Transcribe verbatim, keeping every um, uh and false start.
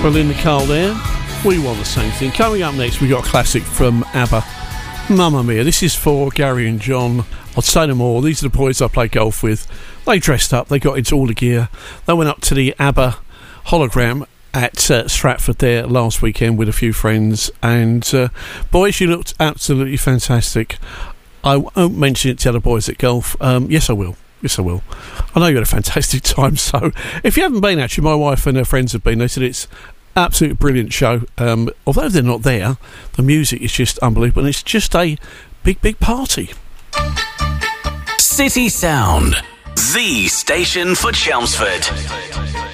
Belinda Carl there. We want the same thing. Coming up next, we got a classic from ABBA. Mamma Mia. This is for Gary and John. I'd say no more. These are the boys I play golf with. They dressed up. They got into all the gear. They went up to the ABBA hologram at uh, Stratford there last weekend with a few friends. And uh, boys, you looked absolutely fantastic. I won't mention it to the other boys at golf. Um, yes, I will. Yes, I will. I know you had a fantastic time. So if you haven't been, actually, my wife and her friends have been. They said it's absolutely brilliant show. Um, although they're not there, the music is just unbelievable, and it's just a big, big party. City Sound, the station for Chelmsford.